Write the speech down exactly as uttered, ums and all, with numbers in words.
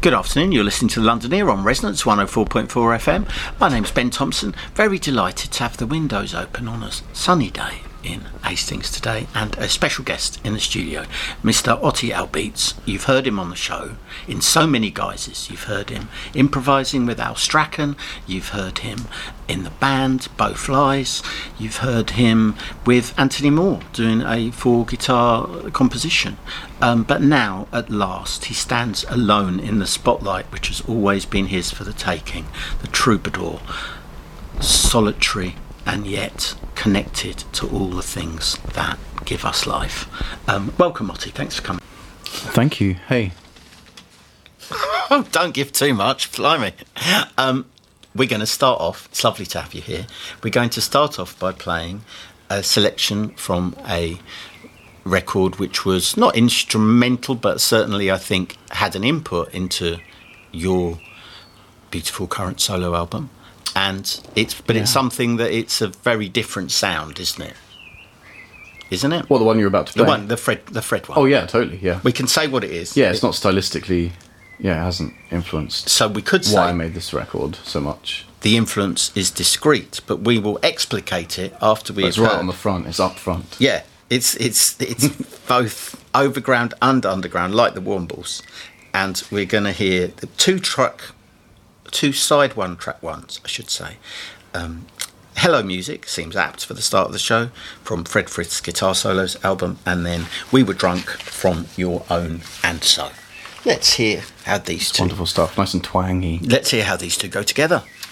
Good afternoon, you're listening to London Ear on Resonance one oh four point four F M. My name's Ben Thompson, very delighted to have the windows open on a sunny day in Hastings today, and a special guest in the studio, Mister Otti Albeets. You've heard him on the show in so many guises. You've heard him improvising with Al Strachan, you've heard him in the band Both Lies, you've heard him with Anthony Moore doing a four guitar composition, um, but now at last he stands alone in the spotlight which has always been his for the taking, the troubadour, solitary and yet connected to all the things that give us life. Um, welcome, Otti. Thanks for coming. Thank you. Hey. Oh, don't give too much. Blimey. Um, we're going to start off. It's lovely to have you here. We're going to start off by playing a selection from a record which was not instrumental, but certainly, I think, had an input into your beautiful current solo album. And it's, but yeah. It's something that it's a very different sound, isn't it? Isn't it? What, the one you're about to play? The one, the Fred, the Fred one. Oh yeah, totally. Yeah. We can say what it is. Yeah, it's it, not stylistically. Yeah, it hasn't influenced. So we could say why I made this record so much. The influence is discreet, but we will explicate it after we. It's right heard. On the front. It's up front. Yeah, it's it's it's both overground and underground, like the Warmballs, and we're going to hear the two track. Two side one track ones, I should say. Um, Hello Music seems apt for the start of the show, from Fred Frith's Guitar Solos album, and then We Were Drunk from your own And So. Let's hear how these it's two... wonderful stuff, nice and twangy. Let's hear how these two go together.